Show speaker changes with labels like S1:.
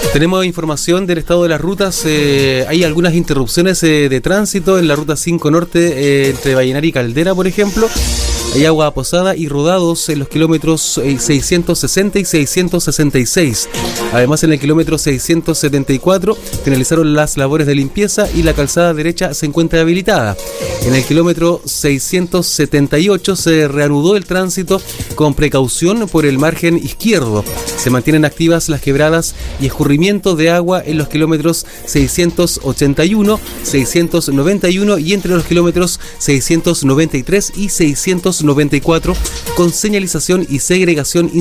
S1: Tenemos información del estado de las rutas. Hay algunas interrupciones de tránsito en la ruta 5 Norte entre Vallenar y Caldera, por ejemplo. Hay agua posada y rodados en los kilómetros 660 y 666. Además, en el kilómetro 674 finalizaron las labores de limpieza y la calzada derecha se encuentra habilitada. En el kilómetro 678 se reanudó el tránsito con precaución por el margen izquierdo. Se mantienen activas las quebradas y escurrimiento de agua en los kilómetros 681, 691 y entre los kilómetros 693 y 694 con señalización y segregación